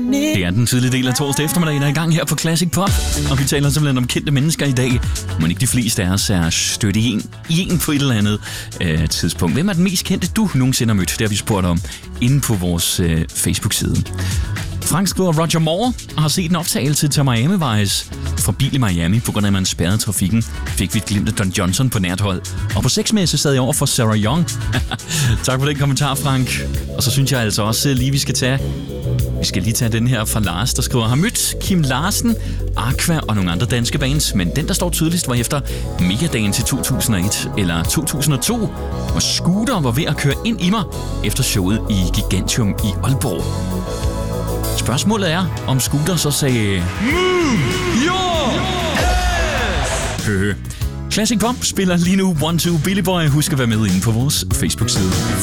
Det er den tidlige del af torsdag eftermiddag, der er i gang her på Classic Pop. Og vi taler simpelthen om kendte mennesker i dag. Men ikke de fleste af os er stødt i en på et eller andet tidspunkt. Hvem er den mest kendte, du nogensinde har mødt? Det har vi spurgt om inde på vores Facebook-side. Frank skriver, Roger Moore har set en optagelse til Miami Vice fra bil i Miami, på grund af, at man spærrede trafikken. Fik vi et glimt af Don Johnson på nært hold. Og på sexmesse sad jeg over for Sarah Young. Tak for den kommentar, Frank. Og så synes jeg altså også lige, vi skal lige tage den her fra Lars, der skriver, har mødt Kim Larsen, Aqua og nogle andre danske bands, men den, der står tydeligst, var efter Megadagen til 2001 eller 2002, hvor Scooter var ved at køre ind i mig efter showet i Gigantium i Aalborg. Spørgsmålet er, om Scooter så sagde Move your ass! Classic Pop spiller lige nu 1-2 Billy Boy. Husk at være med inde på vores Facebook-side.